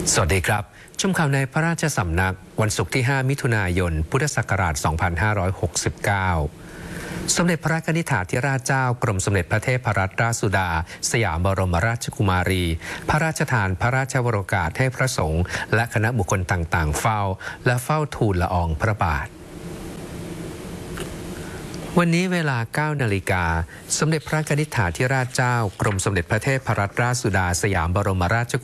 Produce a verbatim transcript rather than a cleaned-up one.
สวัสดีครับชมข่าวในพระราชสำนักวันศุกร์ที่ ห้า มิถุนายน พุทธศักราช สองพันห้าร้อยหกสิบเก้า สมเด็จพระนิธิธิราชเจ้ากรมสมเด็จพระเทพรัตนราชสุดาสยามบรมราชกุมารี พระราชทานพระราชวโรกาสให้พระสงฆ์และคณะบุคคลต่างๆเฝ้าและเฝ้าทูลละอองพระบาทวันนี้เวลา เก้า นาฬิกาสมเด็จพระนิธิธิราชเจ้ากรมสมเด็จพระเทพรัตนราชสุดาสยามบรมราช